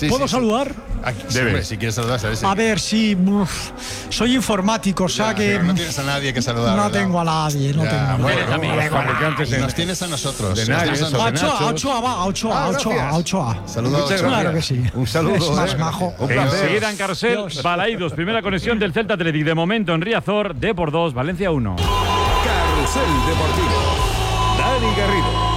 ¿Puedo saludar? Debe. Si quieres saludar, ¿sabes? A ver, sí. Soy informático, o sea que. No tienes a nadie que saludar. No ¿verdad? tengo a nadie, no tengo a nadie. Bueno, Los fabricantes nos tienes a nosotros. de Nos Nares, tienes a o de nosotros. A Ochoa, va, a Ochoa. Saludos. Muchas Claro gracias. que sí. Un saludo. Es más majo. Un placer. Enseguida en Carrusel, Dios. Balaídos, primera conexión del Celta Athletic. De momento en Riazor, Depor 2, Valencia 1. Carrusel Deportivo. Dani Garrido.